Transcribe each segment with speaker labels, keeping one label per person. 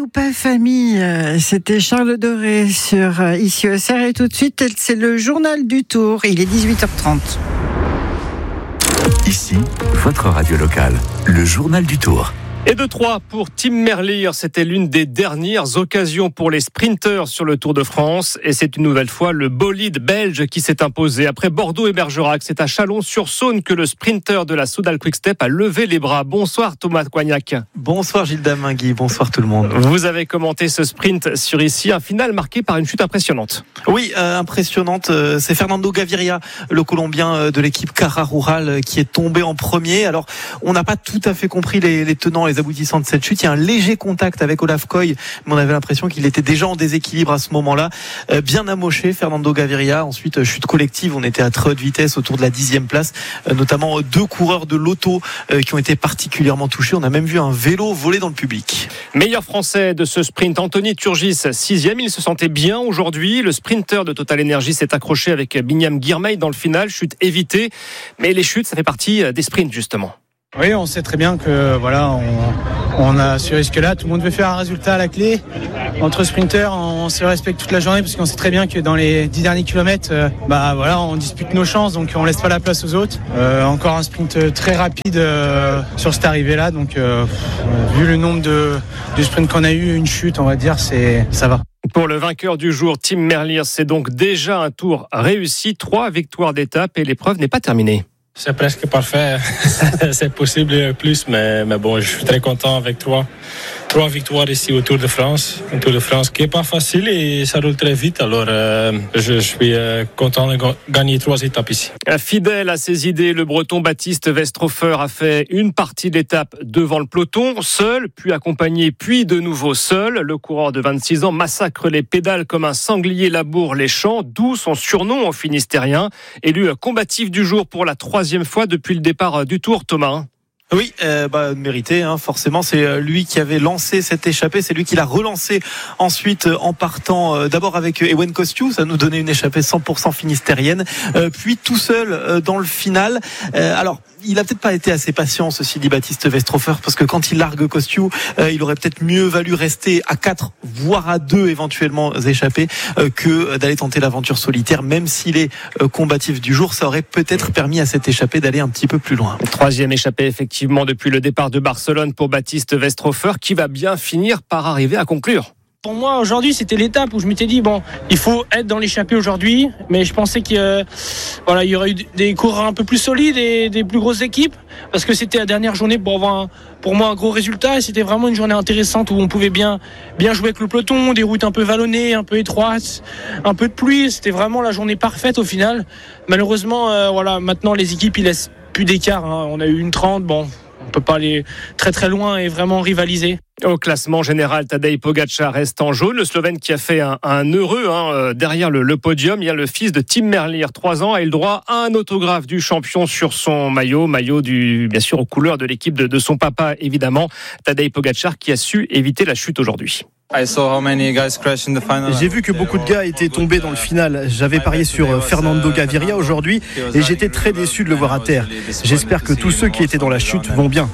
Speaker 1: pas famille, c'était Charles Doré sur ici au CR et tout de suite c'est le journal du Tour, il est 18h30.
Speaker 2: Ici, votre radio locale, le journal du Tour.
Speaker 3: Et de 3 pour Tim Merlier, c'était l'une des dernières occasions pour les sprinteurs sur le Tour de France et c'est une nouvelle fois le bolide belge qui s'est imposé. Après Bordeaux et Bergerac, c'est à Chalon-sur-Saône que le sprinter de la Soudal Quick-Step a levé les bras. Bonsoir Thomas Coignac.
Speaker 4: Bonsoir Gilles Damingui, bonsoir tout le monde.
Speaker 3: Vous avez commenté ce sprint sur ici, un final marqué par une chute impressionnante.
Speaker 4: Oui, impressionnante, c'est Fernando Gaviria, le Colombien de l'équipe Cara Rural qui est tombé en premier. Alors, on n'a pas tout à fait compris les tenants et les aboutissants de cette chute. Il y a un léger contact avec Olaf Koy, mais on avait l'impression qu'il était déjà en déséquilibre à ce moment-là. Bien amoché, Fernando Gaviria. Ensuite, chute collective, on était à très haute vitesse autour de la 10e place, notamment 2 coureurs de l'auto qui ont été particulièrement touchés. On a même vu un vélo voler dans le public.
Speaker 3: Meilleur français de ce sprint, Anthony Turgis, 6e. Il se sentait bien aujourd'hui. Le sprinter de Total Energy s'est accroché avec Binyam Girmay dans le final. Chute évitée. Mais les chutes, ça fait partie des sprints, justement.
Speaker 5: Oui, on sait très bien que voilà, on a ce risque-là. Tout le monde veut faire un résultat à la clé. Entre sprinters, on se respecte toute la journée parce qu'on sait très bien que dans les 10 derniers kilomètres, on dispute nos chances, donc on laisse pas la place aux autres. Encore un sprint très rapide sur cette arrivée-là, donc vu le nombre de sprints qu'on a eu, une chute, on va dire, ça va.
Speaker 3: Pour le vainqueur du jour, Tim Merlier, c'est donc déjà un tour réussi, 3 victoires d'étape et l'épreuve n'est pas terminée.
Speaker 6: C'est presque parfait, c'est possible plus, mais bon, je suis très content avec 3 victoires ici au Tour de France. Un Tour de France qui n'est pas facile et ça roule très vite, alors je suis content de gagner 3 étapes ici.
Speaker 3: Fidèle à ses idées, le Breton Baptiste Westrofer a fait une partie d'étape devant le peloton, seul, puis accompagné, puis de nouveau seul. Le coureur de 26 ans massacre les pédales comme un sanglier laboure les champs, d'où son surnom au Finistérien. Élu combatif du jour pour la 3e fois depuis le départ du Tour, Thomas.
Speaker 4: Oui, mérité, forcément. C'est lui qui avait lancé cette échappée. C'est lui qui l'a relancé ensuite en partant d'abord avec Ewen Kosciu. Ça nous donnait une échappée 100% finistérienne. Puis tout seul dans le final. Alors, il a peut-être pas été assez patient, ceci dit Baptiste Westrofer, parce que quand il largue Kosciu, il aurait peut-être mieux valu rester à 4, voire à 2 éventuellement échappés, que d'aller tenter l'aventure solitaire. Même s'il est combatif du jour, ça aurait peut-être permis à cette échappée d'aller un petit peu plus loin.
Speaker 3: 3e échappée, effectivement, depuis le départ de Barcelone pour Baptiste Westrofer, qui va bien finir par arriver à conclure.
Speaker 7: Pour moi, aujourd'hui, c'était l'étape où je m'étais dit, il faut être dans l'échappée aujourd'hui. Mais je pensais qu'il y aurait eu des coureurs un peu plus solides et des plus grosses équipes. Parce que c'était la dernière journée pour avoir, pour moi, un gros résultat. Et c'était vraiment une journée intéressante où on pouvait bien jouer avec le peloton, des routes un peu vallonnées, un peu étroites, un peu de pluie. C'était vraiment la journée parfaite au final. Malheureusement, maintenant, les équipes, ils laissent plus d'écart. On a eu une 30, on peut pas aller très très loin et vraiment rivaliser.
Speaker 3: Au classement général, Tadej Pogačar reste en jaune. Le Slovène qui a fait un heureux derrière le podium. Il y a le fils de Tim Merlier, 3 ans, a eu le droit à un autographe du champion sur son maillot bien sûr aux couleurs de l'équipe de son papa évidemment. Tadej Pogačar qui a su éviter la chute aujourd'hui.
Speaker 8: J'ai vu que beaucoup de gars étaient tombés dans le final. J'avais parié sur Fernando Gaviria aujourd'hui et j'étais très déçu de le voir à terre. J'espère que tous ceux qui étaient dans la chute vont bien.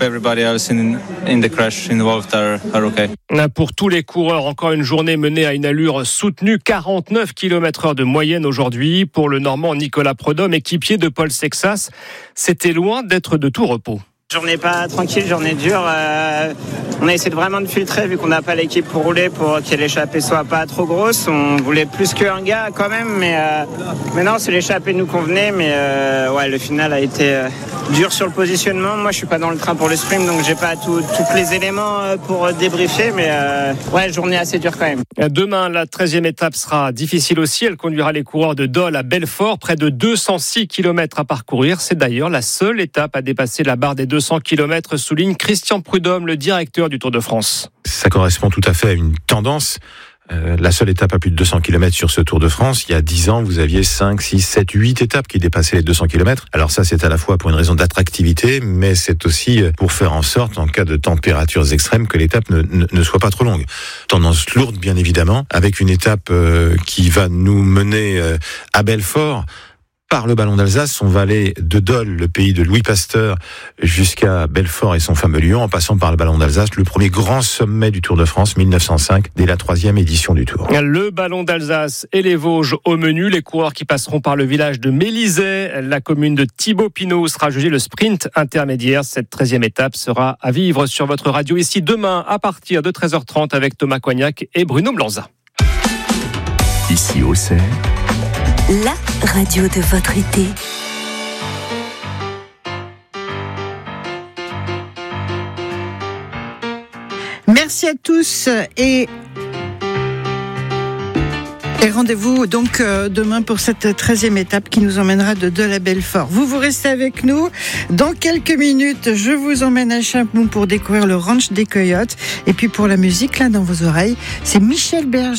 Speaker 3: Pour tous les coureurs, encore une journée menée à une allure soutenue, 49 km/h de moyenne aujourd'hui. Pour le Normand Nicolas Prudhomme, équipier de Paul Sexas, c'était loin d'être de tout repos.
Speaker 9: Journée pas tranquille, journée dure. On a essayé vraiment de filtrer vu qu'on n'a pas l'équipe pour rouler pour que l'échappée soit pas trop grosse. On voulait plus qu'un gars quand même, mais non, c'est l'échappée nous convenait. Mais le final a été dur sur le positionnement. Moi, je suis pas dans le train pour le sprint, donc j'ai pas tous les éléments pour débriefer. Mais journée assez dure quand même.
Speaker 3: Demain, la 13e étape sera difficile aussi. Elle conduira les coureurs de Dole à Belfort, près de 206 km à parcourir. C'est d'ailleurs la seule étape à dépasser la barre des 200 km, souligne Christian Prudhomme, le directeur du Tour de France.
Speaker 10: Ça correspond tout à fait à une tendance. La seule étape à plus de 200 km sur ce Tour de France, il y a 10 ans, vous aviez 5, 6, 7, 8 étapes qui dépassaient les 200 km. Alors ça, c'est à la fois pour une raison d'attractivité, mais c'est aussi pour faire en sorte, en cas de températures extrêmes, que l'étape ne soit pas trop longue. Tendance lourde, bien évidemment, avec une étape qui va nous mener à Belfort. par le Ballon d'Alsace. On va aller de Dole, le pays de Louis Pasteur, jusqu'à Belfort et son fameux Lyon, en passant par le Ballon d'Alsace, le premier grand sommet du Tour de France, 1905, dès la 3e édition du Tour.
Speaker 3: Le Ballon d'Alsace et les Vosges au menu. Les coureurs qui passeront par le village de Mélisay, la commune de Thibaut-Pinot, sera jugé le sprint intermédiaire. Cette 13e étape sera à vivre sur votre radio ici demain à partir de 13h30 avec Thomas Coignac et Bruno Blanza.
Speaker 2: Ici Auxerre,
Speaker 11: la radio de votre été.
Speaker 1: Merci à tous et rendez-vous donc demain pour cette 13e étape qui nous emmènera de Dole à Belfort. Vous restez avec nous. Dans quelques minutes, je vous emmène à Champmont pour découvrir le ranch des Coyotes. Et puis pour la musique, là, dans vos oreilles, c'est Michel Berger.